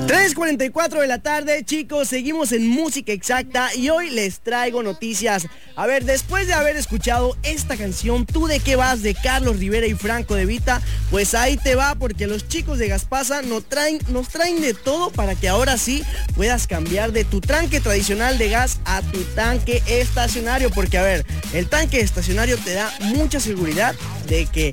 3:44 de la tarde, chicos, seguimos en Música Exacta y hoy les traigo noticias. A ver, después de haber escuchado esta canción, ¿tú de qué vas? De Carlos Rivera y Franco De Vita, pues ahí te va, porque los chicos de Gaspasa nos traen de todo para que ahora sí puedas cambiar de tu tanque tradicional de gas a tu tanque estacionario, porque a ver, el tanque estacionario te da mucha seguridad de que